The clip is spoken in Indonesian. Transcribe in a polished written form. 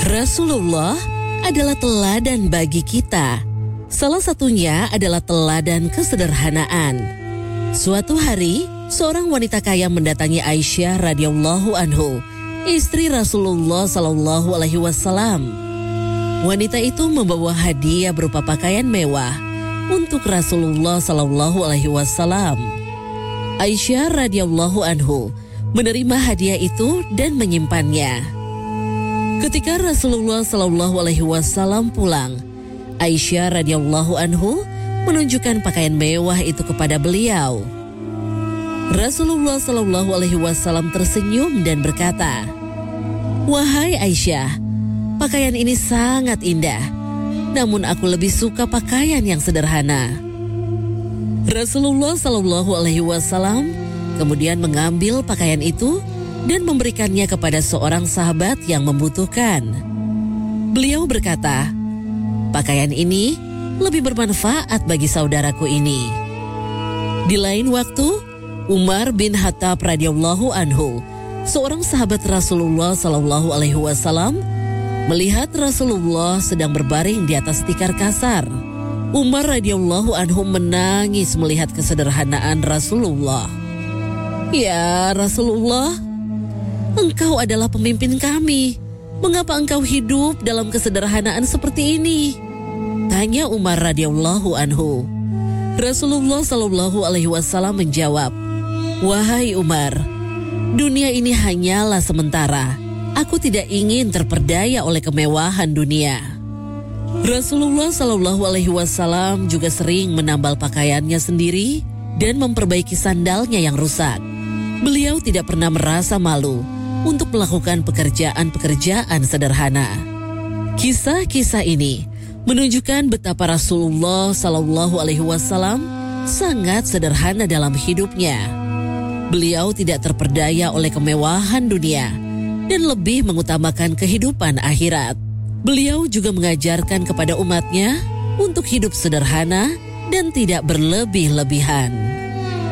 Rasulullah adalah teladan bagi kita. Salah satunya adalah teladan kesederhanaan. Suatu hari, seorang wanita kaya mendatangi Aisyah radhiyallahu anhu, istri Rasulullah sallallahu alaihi wasallam. Wanita itu membawa hadiah berupa pakaian mewah untuk Rasulullah sallallahu alaihi wasallam. Aisyah radhiyallahu anhu menerima hadiah itu dan menyimpannya. Ketika Rasulullah sallallahu alaihi wasallam pulang, Aisyah radhiyallahu anhu menunjukkan pakaian mewah itu kepada beliau. Rasulullah sallallahu alaihi wasallam tersenyum dan berkata, "Wahai Aisyah, pakaian ini sangat indah, namun aku lebih suka pakaian yang sederhana." Rasulullah sallallahu alaihi wasallam kemudian mengambil pakaian itu dan memberikannya kepada seorang sahabat yang membutuhkan. Beliau berkata, "Pakaian ini lebih bermanfaat bagi saudaraku ini." Di lain waktu, Umar bin Khattab radhiyallahu anhu, seorang sahabat Rasulullah sallallahu alaihi wasallam, melihat Rasulullah sedang berbaring di atas tikar kasar. Umar radhiyallahu anhu menangis melihat kesederhanaan Rasulullah. "Ya Rasulullah, Engkau adalah pemimpin kami. Mengapa engkau hidup dalam kesederhanaan seperti ini?" tanya Umar radhiyallahu anhu. Rasulullah sallallahu alaihi wasallam menjawab, "Wahai Umar, dunia ini hanyalah sementara. Aku tidak ingin terperdaya oleh kemewahan dunia." Rasulullah sallallahu alaihi wasallam juga sering menambal pakaiannya sendiri dan memperbaiki sandalnya yang rusak. Beliau tidak pernah merasa malu untuk melakukan pekerjaan-pekerjaan sederhana. Kisah-kisah ini menunjukkan betapa Rasulullah sallallahu alaihi wasallam sangat sederhana dalam hidupnya. Beliau tidak terperdaya oleh kemewahan dunia dan lebih mengutamakan kehidupan akhirat. Beliau juga mengajarkan kepada umatnya untuk hidup sederhana dan tidak berlebih-lebihan.